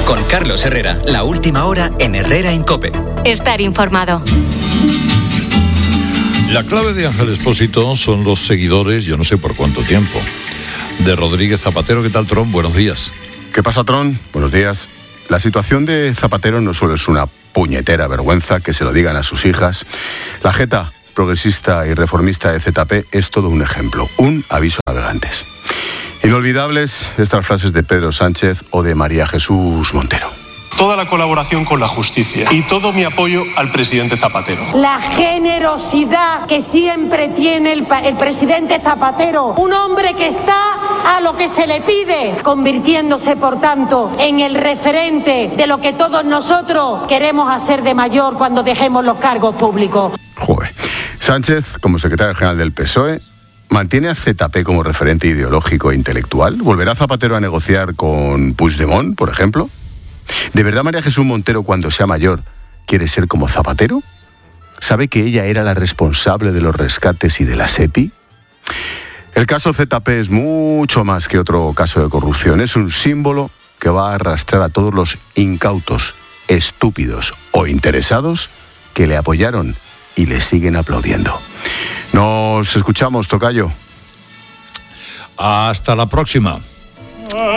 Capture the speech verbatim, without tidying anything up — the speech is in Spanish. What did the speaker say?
Con Carlos Herrera, la última hora en Herrera en COPE. Estar informado. La clave de Ángel Expósito son los seguidores, yo no sé por cuánto tiempo, de Rodríguez Zapatero. ¿Qué tal, Tron? Buenos días. ¿Qué pasa, Tron? Buenos días. La situación de Zapatero no solo es una puñetera vergüenza, que se lo digan a sus hijas. La jeta progresista y reformista de Z P es todo un ejemplo, un aviso a navegantes. Inolvidables estas frases de Pedro Sánchez o de María Jesús Montero. Toda la colaboración con la justicia y todo mi apoyo al presidente Zapatero. La generosidad que siempre tiene el, el presidente Zapatero, un hombre que está a lo que se le pide, convirtiéndose por tanto en el referente de lo que todos nosotros queremos hacer de mayor cuando dejemos los cargos públicos. Joder. Sánchez, como secretario general del P S O E, ¿mantiene a Z P como referente ideológico e intelectual? ¿Volverá Zapatero a negociar con Puigdemont, por ejemplo? ¿De verdad María Jesús Montero, cuando sea mayor, quiere ser como Zapatero? ¿Sabe que ella era la responsable de los rescates y de la SEPI? El caso Z P es mucho más que otro caso de corrupción. Es un símbolo que va a arrastrar a todos los incautos, estúpidos o interesados que le apoyaron y le siguen aplaudiendo. Nos escuchamos, tocayo. Hasta la próxima.